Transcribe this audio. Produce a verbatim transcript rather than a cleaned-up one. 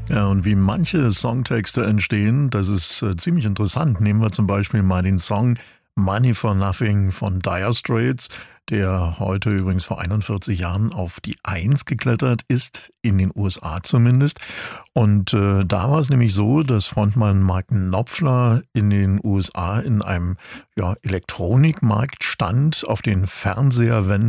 Ja, und wie manche Songtexte entstehen, das ist äh, ziemlich interessant. Nehmen wir zum Beispiel mal den Song Money for Nothing von Dire Straits, der heute übrigens vor einundvierzig Jahren auf die Eins geklettert ist, in den U S A zumindest. Und äh, da war es nämlich so, dass Frontmann Mark Knopfler in den U S A in einem ja, Elektronikmarkt stand, auf den Fernseherwänden